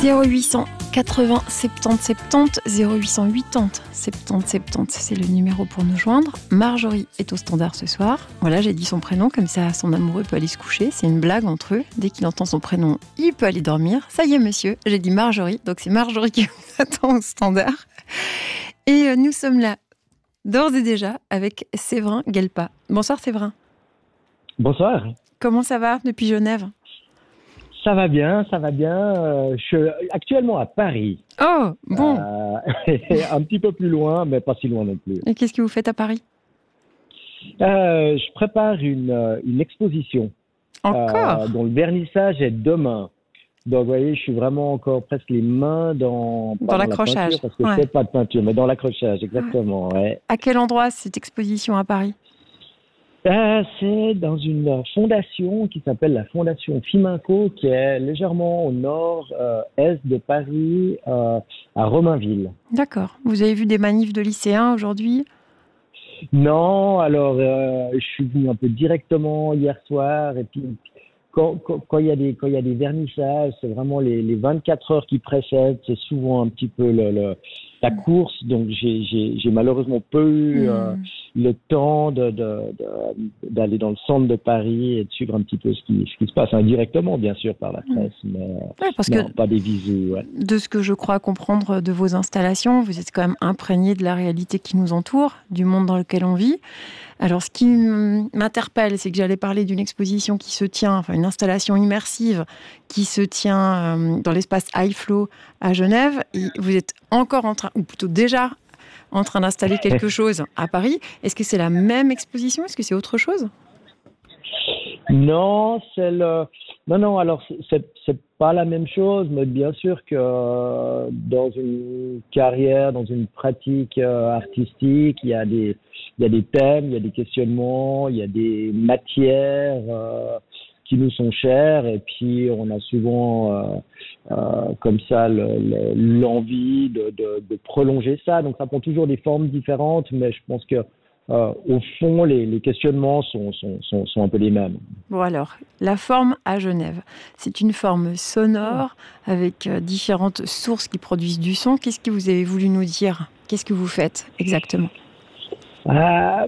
0800 80 70 70 0880 70 70, c'est le numéro pour nous joindre. Marjorie est au standard ce soir. Voilà, j'ai dit son prénom, comme ça son amoureux peut aller se coucher. C'est une blague entre eux. Dès qu'il entend son prénom, il peut aller dormir. Ça y est, monsieur, j'ai dit Marjorie, donc c'est Marjorie qui vous attend au standard. Et nous sommes là, d'ores et déjà, avec Séverin Guelpa. Bonsoir Séverin. Bonsoir. Comment ça va depuis Genève ? Ça va bien, ça va bien. Je suis actuellement à Paris. Oh, bon. Un petit peu plus loin, mais pas si loin non plus. Et qu'est-ce que vous faites à Paris ? Je prépare une exposition. Encore dont le vernissage est demain. Donc, vous voyez, je suis vraiment encore presque les mains dans l'accrochage. La peinture, parce que je fais pas de peinture, mais dans l'accrochage, exactement. Ouais. À quel endroit cette exposition à Paris ? C'est dans une fondation qui s'appelle la Fondation Fiminco, qui est légèrement au nord-est de Paris, à Romainville. D'accord. Vous avez vu des manifs de lycéens aujourd'hui ? Non, alors je suis venu un peu directement hier soir, et puis quand il y a des vernissages, c'est vraiment les 24 heures qui précèdent, c'est souvent un petit peu la course, donc j'ai malheureusement peu eu le temps d'aller dans le centre de Paris et de suivre un petit peu ce qui se passe indirectement, bien sûr, par la presse, mais pas des visous. Ouais. De ce que je crois comprendre de vos installations, vous êtes quand même imprégné de la réalité qui nous entoure, du monde dans lequel on vit. Alors, ce qui m'interpelle, c'est que j'allais parler d'une exposition qui se tient, enfin une installation immersive qui se tient dans l'espace High Flow à Genève. Et vous êtes encore en train, ou plutôt déjà en train d'installer quelque chose à Paris. Est-ce que c'est la même exposition ? Est-ce que c'est autre chose ? Non, non, alors c'est pas la même chose, mais bien sûr que dans une carrière, dans une pratique artistique, il y a des thèmes, il y a des questionnements, il y a des matières qui nous sont chères, et puis on a souvent comme ça l'envie de prolonger ça. Donc ça prend toujours des formes différentes, mais je pense que au fond, les questionnements sont un peu les mêmes. Bon alors, la forme à Genève, c'est une forme sonore avec différentes sources qui produisent du son. Qu'est-ce que vous avez voulu nous dire ? Qu'est-ce que vous faites exactement ? Moi,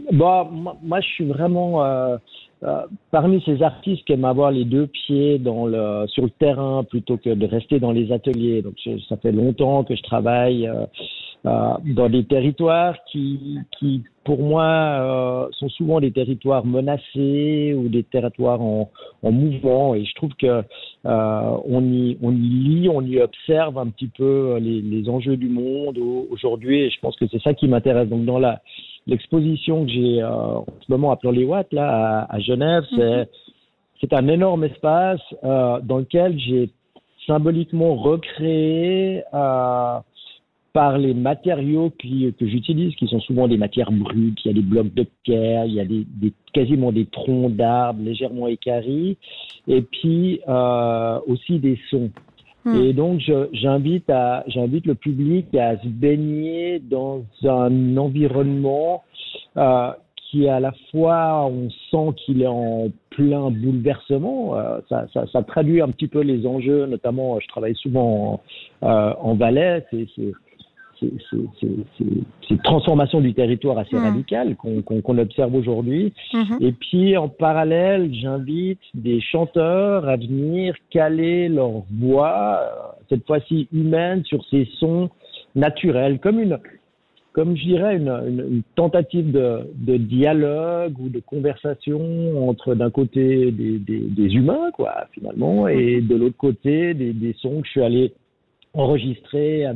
je suis vraiment parmi ces artistes qui aiment avoir les deux pieds sur le terrain plutôt que de rester dans les ateliers. Donc, ça fait longtemps que je travaille dans des territoires qui pour moi, sont souvent des territoires menacés ou des territoires en mouvement. Et je trouve que on y lit, on y observe un petit peu les enjeux du monde aujourd'hui. Et je pense que c'est ça qui m'intéresse. Donc, dans l'exposition que j'ai en ce moment à Plan-les-Ouates, là, à Genève, c'est un énorme espace dans lequel j'ai symboliquement recréé par les matériaux que j'utilise, qui sont souvent des matières brutes. Il y a des blocs de pierre, il y a quasiment des troncs d'arbres légèrement équarris, et puis aussi des sons. Et donc j'invite le public à se baigner dans un environnement qui à la fois on sent qu'il est en plein bouleversement. Ça traduit un petit peu les enjeux, notamment je travaille souvent en Valais. C'est une transformation du territoire assez radicale qu'on observe aujourd'hui. Et puis, en parallèle, j'invite des chanteurs à venir caler leur voix, cette fois-ci humaine, sur ces sons naturels, comme je dirais, une tentative de dialogue ou de conversation entre, d'un côté, des humains, quoi, finalement, et de l'autre côté, des sons que je suis allé enregistrer